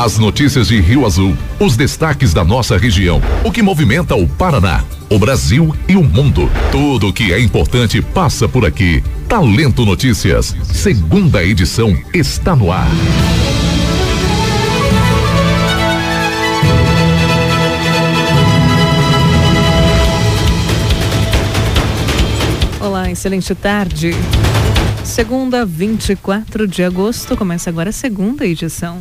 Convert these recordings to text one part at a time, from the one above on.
As notícias de Rio Azul, os destaques da nossa região, o que movimenta o Paraná, o Brasil e o mundo. Tudo o que é importante passa por aqui. Talento Notícias, segunda edição, está no ar. Olá, excelente tarde. Segunda, 24 de agosto, começa agora a segunda edição.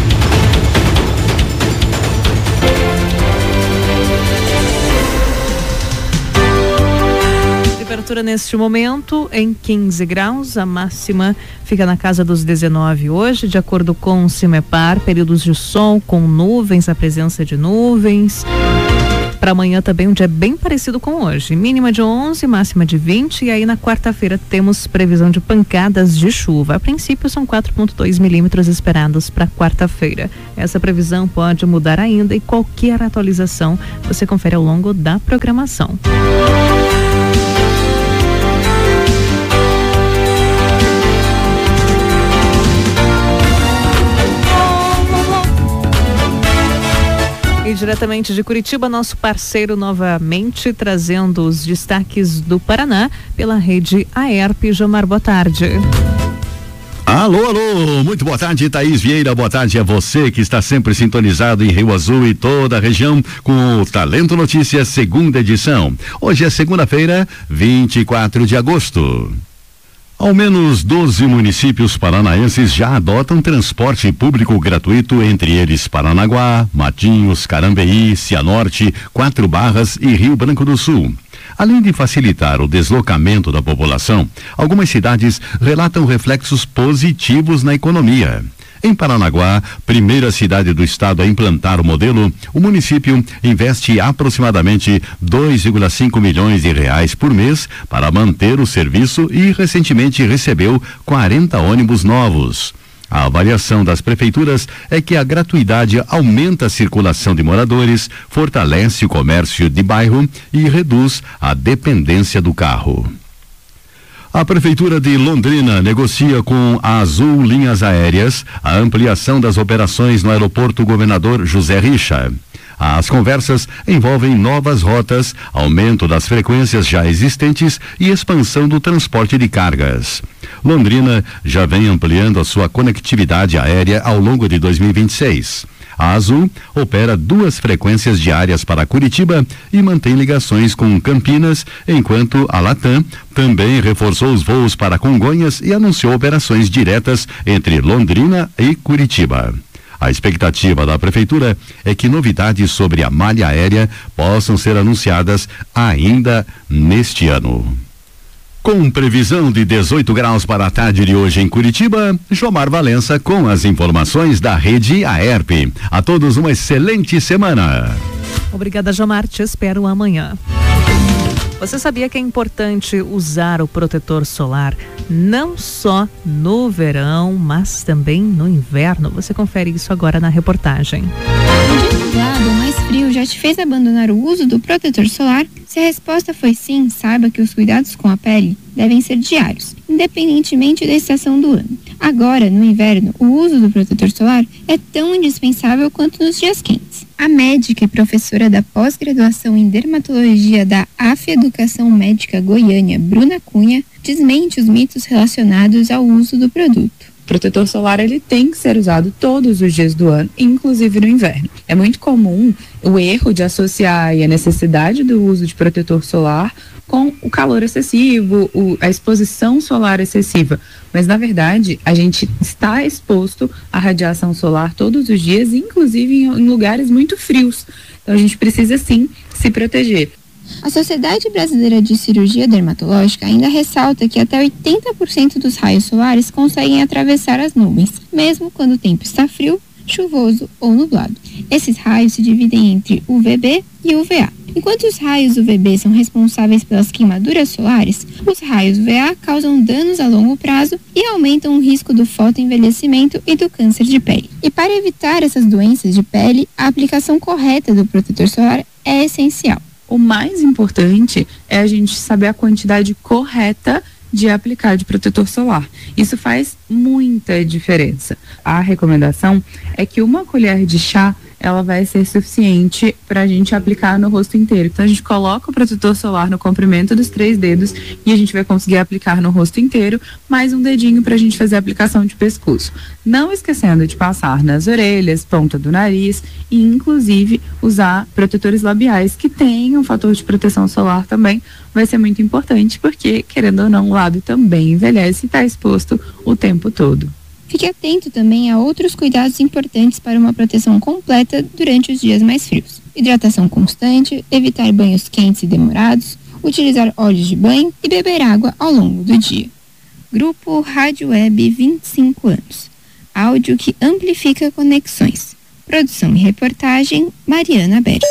Temperatura neste momento em 15 graus, a máxima fica na casa dos 19 hoje, de acordo com o CIMEPAR, períodos de sol com nuvens, a presença de nuvens. Para amanhã também um dia bem parecido com hoje, mínima de 11, máxima de 20, e aí na quarta-feira temos previsão de pancadas de chuva. A princípio são 4,2 milímetros esperados para quarta-feira. Essa previsão pode mudar ainda e qualquer atualização você confere ao longo da programação. E diretamente de Curitiba, nosso parceiro novamente trazendo os destaques do Paraná pela rede AERP. Jomar, boa tarde. Alô, muito boa tarde, Thaís Vieira, boa tarde a você que está sempre sintonizado em Rio Azul e toda a região com o Talento Notícias, segunda edição. Hoje é segunda-feira, 24 de agosto. Ao menos 12 municípios paranaenses já adotam transporte público gratuito, entre eles Paranaguá, Matinhos, Carambeí, Cianorte, Quatro Barras e Rio Branco do Sul. Além de facilitar o deslocamento da população, algumas cidades relatam reflexos positivos na economia. Em Paranaguá, primeira cidade do estado a implantar o modelo, o município investe aproximadamente 2,5 milhões de reais por mês para manter o serviço e recentemente recebeu 40 ônibus novos. A avaliação das prefeituras é que a gratuidade aumenta a circulação de moradores, fortalece o comércio de bairro e reduz a dependência do carro. A Prefeitura de Londrina negocia com a Azul Linhas Aéreas a ampliação das operações no aeroporto Governador José Richa. As conversas envolvem novas rotas, aumento das frequências já existentes e expansão do transporte de cargas. Londrina já vem ampliando a sua conectividade aérea ao longo de 2026. A Azul opera 2 frequências diárias para Curitiba e mantém ligações com Campinas, enquanto a Latam também reforçou os voos para Congonhas e anunciou operações diretas entre Londrina e Curitiba. A expectativa da Prefeitura é que novidades sobre a malha aérea possam ser anunciadas ainda neste ano. Com previsão de 18 graus para a tarde de hoje em Curitiba, Jomar Valença com as informações da rede AERP. A todos uma excelente semana. Obrigada, Jomar. Te espero amanhã. Você sabia que é importante usar o protetor solar não só no verão, mas também no inverno? Você confere isso agora na reportagem. Um dia nublado ou mais frio já te fez abandonar o uso do protetor solar? Se a resposta foi sim, saiba que os cuidados com a pele devem ser diários, independentemente da estação do ano. Agora, no inverno, o uso do protetor solar é tão indispensável quanto nos dias quentes. A médica e professora da pós-graduação em dermatologia da AF Educação Médica Goiânia, Bruna Cunha, desmente os mitos relacionados ao uso do produto. O protetor solar ele tem que ser usado todos os dias do ano, inclusive no inverno. É muito comum o erro de associar a necessidade do uso de protetor solar com o calor excessivo, a exposição solar excessiva. Mas, na verdade, a gente está exposto à radiação solar todos os dias, inclusive em lugares muito frios. Então, a gente precisa, sim, se proteger. A Sociedade Brasileira de Cirurgia Dermatológica ainda ressalta que até 80% dos raios solares conseguem atravessar as nuvens, mesmo quando o tempo está frio, chuvoso ou nublado. Esses raios se dividem entre UVB e UVA. Enquanto os raios UVB são responsáveis pelas queimaduras solares, os raios UVA causam danos a longo prazo e aumentam o risco do fotoenvelhecimento e do câncer de pele. E para evitar essas doenças de pele, a aplicação correta do protetor solar é essencial. O mais importante é a gente saber a quantidade correta de aplicar de protetor solar. Isso faz muita diferença. A recomendação é que uma colher de chá ela vai ser suficiente para a gente aplicar no rosto inteiro. Então a gente coloca o protetor solar no comprimento dos 3 dedos e a gente vai conseguir aplicar no rosto inteiro, mais um dedinho para a gente fazer a aplicação de pescoço. Não esquecendo de passar nas orelhas, ponta do nariz e inclusive usar protetores labiais que tenham um fator de proteção solar também. Vai ser muito importante porque, querendo ou não, o lábio também envelhece e está exposto o tempo todo. Fique atento também a outros cuidados importantes para uma proteção completa durante os dias mais frios. Hidratação constante, evitar banhos quentes e demorados, utilizar óleos de banho e beber água ao longo do dia. Grupo Rádio Web 25 anos. Áudio que amplifica conexões. Produção e reportagem, Mariana Berti.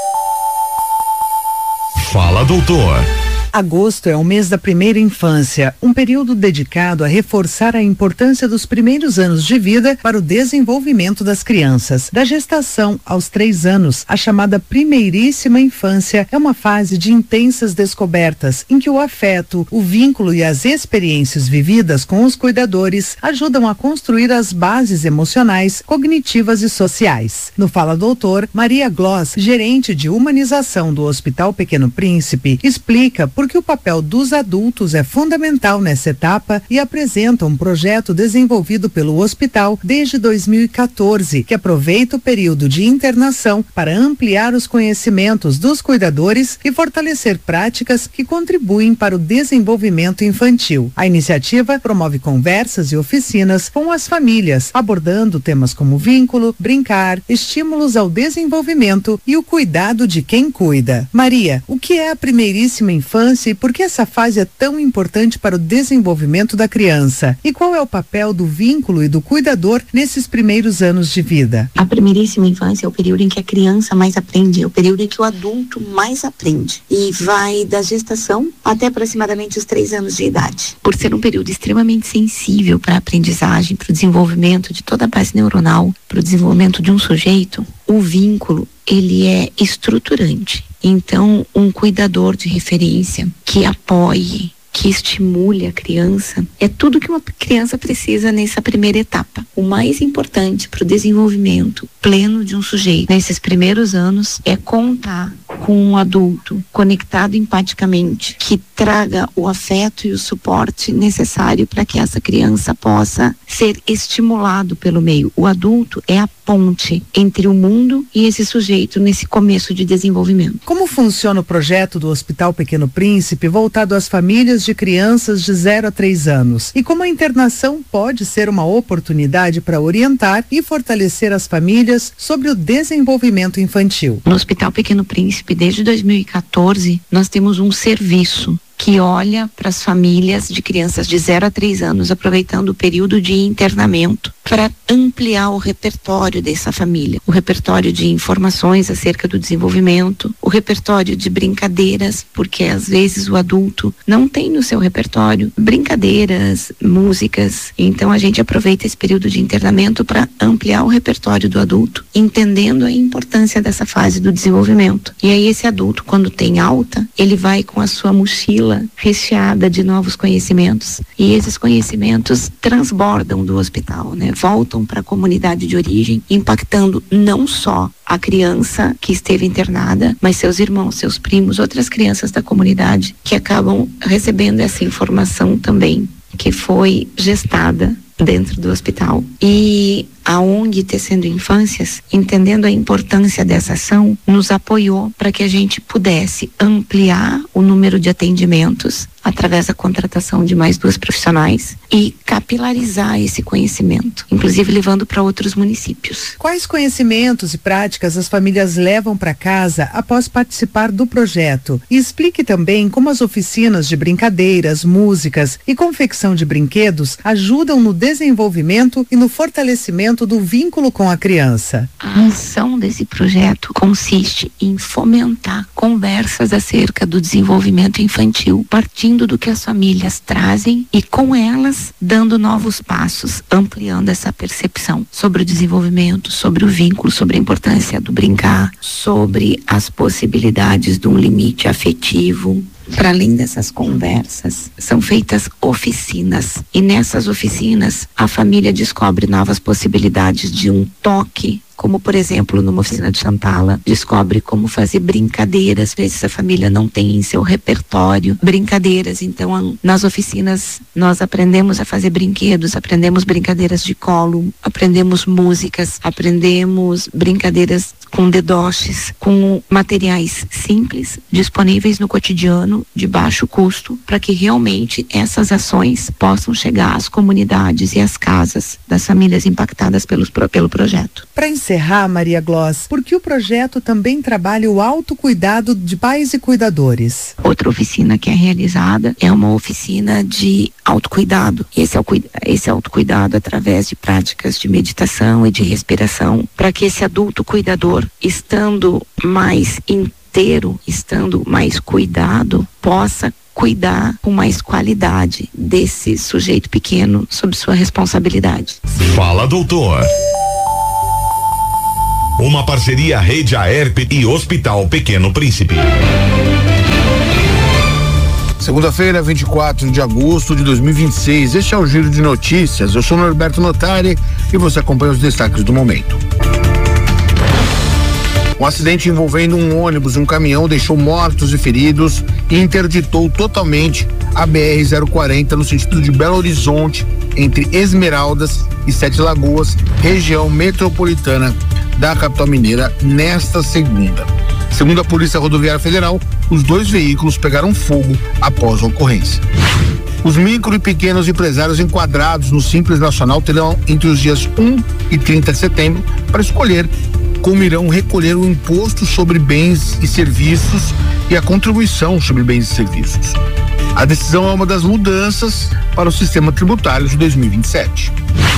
Fala, doutor. Agosto é o mês da primeira infância, um período dedicado a reforçar a importância dos primeiros anos de vida para o desenvolvimento das crianças. Da gestação aos 3 anos, a chamada primeiríssima infância é uma fase de intensas descobertas, em que o afeto, o vínculo e as experiências vividas com os cuidadores ajudam a construir as bases emocionais, cognitivas e sociais. No Fala Doutor, Maria Gloss, gerente de humanização do Hospital Pequeno Príncipe, explica por que o papel dos adultos é fundamental nessa etapa e apresenta um projeto desenvolvido pelo hospital desde 2014, que aproveita o período de internação para ampliar os conhecimentos dos cuidadores e fortalecer práticas que contribuem para o desenvolvimento infantil. A iniciativa promove conversas e oficinas com as famílias, abordando temas como vínculo, brincar, estímulos ao desenvolvimento e o cuidado de quem cuida. Maria, o que é a primeiríssima infância e por que essa fase é tão importante para o desenvolvimento da criança? E qual é o papel do vínculo e do cuidador nesses primeiros anos de vida? A primeiríssima infância é o período em que a criança mais aprende, é o período em que o adulto mais aprende. E vai da gestação até aproximadamente os 3 anos de idade. Por ser um período extremamente sensível para a aprendizagem, para o desenvolvimento de toda a base neuronal, para o desenvolvimento de um sujeito, o vínculo, ele é estruturante. Então, um cuidador de referência que apoie, que estimule a criança, é tudo que uma criança precisa nessa primeira etapa. O mais importante para o desenvolvimento pleno de um sujeito nesses primeiros anos é contar com um adulto conectado empaticamente, que traga o afeto e o suporte necessário para que essa criança possa ser estimulado pelo meio. O adulto é a ponte entre o mundo e esse sujeito nesse começo de desenvolvimento. Como funciona o projeto do Hospital Pequeno Príncipe voltado às famílias de crianças de 0 a 3 anos? E como a internação pode ser uma oportunidade para orientar e fortalecer as famílias sobre o desenvolvimento infantil? No Hospital Pequeno Príncipe, desde 2014, nós temos um serviço que olha para as famílias de crianças de 0 a 3 anos, aproveitando o período de internamento para ampliar o repertório dessa família, o repertório de informações acerca do desenvolvimento, o repertório de brincadeiras, porque às vezes o adulto não tem no seu repertório brincadeiras, músicas. Então a gente aproveita esse período de internamento para ampliar o repertório do adulto, entendendo a importância dessa fase do desenvolvimento. E aí esse adulto, quando tem alta, ele vai com a sua mochila recheada de novos conhecimentos, e esses conhecimentos transbordam do hospital, né? Voltam para a comunidade de origem, impactando não só a criança que esteve internada, mas seus irmãos, seus primos, outras crianças da comunidade que acabam recebendo essa informação também, que foi gestada dentro do hospital. E a ONG Tecendo Infâncias, entendendo a importância dessa ação, nos apoiou para que a gente pudesse ampliar o número de atendimentos através da contratação de mais 2 profissionais e capilarizar esse conhecimento, inclusive levando para outros municípios. Quais conhecimentos e práticas as famílias levam para casa após participar do projeto? E explique também como as oficinas de brincadeiras, músicas e confecção de brinquedos ajudam no desenvolvimento e no fortalecimento do vínculo com a criança. A ação desse projeto consiste em fomentar conversas acerca do desenvolvimento infantil, partindo do que as famílias trazem e com elas dando novos passos, ampliando essa percepção sobre o desenvolvimento, sobre o vínculo, sobre a importância do brincar, sobre as possibilidades de um limite afetivo, Para além dessas conversas, são feitas oficinas, e nessas oficinas a família descobre novas possibilidades de um toque, como por exemplo numa oficina de Chantala, descobre como fazer brincadeiras, às vezes a família não tem em seu repertório brincadeiras, então nas oficinas nós aprendemos a fazer brinquedos, aprendemos brincadeiras de colo, aprendemos músicas, aprendemos brincadeiras com dedoches, com materiais simples, disponíveis no cotidiano, de baixo custo, para que realmente essas ações possam chegar às comunidades e às casas das famílias impactadas pelo projeto. Para encerrar, Maria Gloss, por que o projeto também trabalha o autocuidado de pais e cuidadores? Outra oficina que é realizada é uma oficina de autocuidado. Esse autocuidado através de práticas de meditação e de respiração, para que esse adulto cuidador, estando mais inteiro, estando mais cuidado, possa cuidar com mais qualidade desse sujeito pequeno sob sua responsabilidade. Fala, doutor. Uma parceria Rede Aerp e Hospital Pequeno Príncipe. Segunda-feira, 24 de agosto de 2026. Este é o Giro de Notícias. Eu sou o Norberto Notari e você acompanha os destaques do momento. Um acidente envolvendo um ônibus e um caminhão deixou mortos e feridos e interditou totalmente a BR-040 no sentido de Belo Horizonte, entre Esmeraldas e Sete Lagoas, região metropolitana da capital mineira, nesta segunda. Segundo a Polícia Rodoviária Federal, os dois veículos pegaram fogo após a ocorrência. Os micro e pequenos empresários enquadrados no Simples Nacional terão entre os dias 1 e 30 de setembro para escolher como irão recolher o imposto sobre bens e serviços e a contribuição sobre bens e serviços. A decisão é uma das mudanças para o sistema tributário de 2027.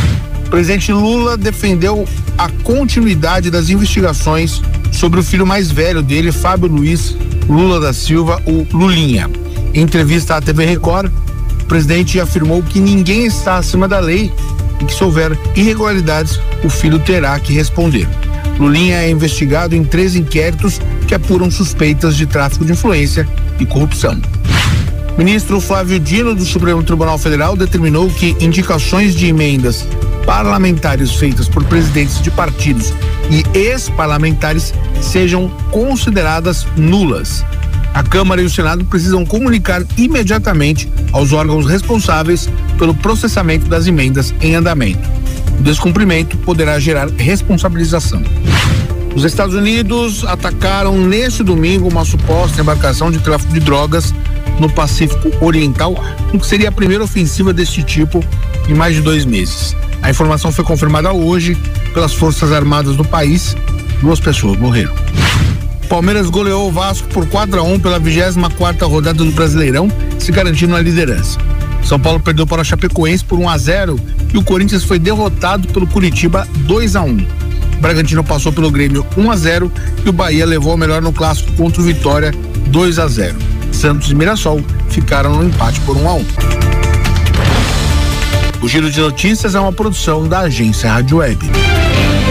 O presidente Lula defendeu a continuidade das investigações sobre o filho mais velho dele, Fábio Luiz Lula da Silva, o Lulinha. Em entrevista à TV Record, o presidente afirmou que ninguém está acima da lei e que, se houver irregularidades, o filho terá que responder. Lulinha é investigado em 3 inquéritos que apuram suspeitas de tráfico de influência e corrupção. O ministro Flávio Dino, do Supremo Tribunal Federal, determinou que indicações de emendas parlamentares feitas por presidentes de partidos e ex-parlamentares sejam consideradas nulas. A Câmara e o Senado precisam comunicar imediatamente aos órgãos responsáveis pelo processamento das emendas em andamento. O descumprimento poderá gerar responsabilização. Os Estados Unidos atacaram neste domingo uma suposta embarcação de tráfico de drogas no Pacífico Oriental, no que seria a primeira ofensiva deste tipo em mais de 2 meses. A informação foi confirmada hoje pelas Forças Armadas do país. 2 pessoas morreram. Palmeiras goleou o Vasco por 4-1 pela 24ª rodada do Brasileirão, se garantindo a liderança. São Paulo perdeu para a Chapecoense por 1-0 e o Corinthians foi derrotado pelo Curitiba 2-1. O Bragantino passou pelo Grêmio 1-0 e o Bahia levou o melhor no clássico contra o Vitória 2-0. Santos e Mirassol ficaram no empate por 1-1. O Giro de Notícias é uma produção da agência Rádio Web.